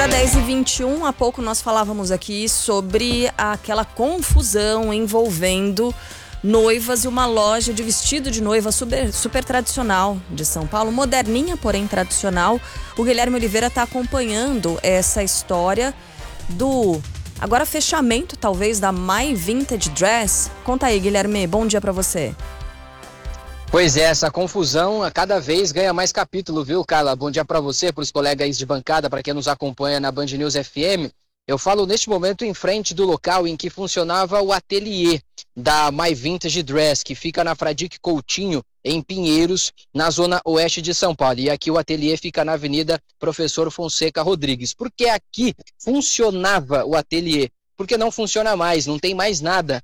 Agora 10h21, há pouco nós falávamos aqui sobre aquela confusão envolvendo noivas e uma loja de vestido de noiva super tradicional de São Paulo, moderninha, porém tradicional. O Guilherme Oliveira está acompanhando essa história do agora fechamento, talvez, da My Vintage Dress. Conta aí, Guilherme, bom dia para você. Pois é, essa confusão a cada vez ganha mais capítulo, viu, Carla? Bom dia para você, para os colegas de bancada, para quem nos acompanha na Band News FM. Eu falo neste momento em frente do local em que funcionava o ateliê da My Vintage Dress, que fica na Fradique Coutinho, em Pinheiros, na zona oeste de São Paulo. E aqui o ateliê fica na Avenida Professor Fonseca Rodrigues. Por que aqui funcionava o ateliê? Porque não funciona mais, não tem mais nada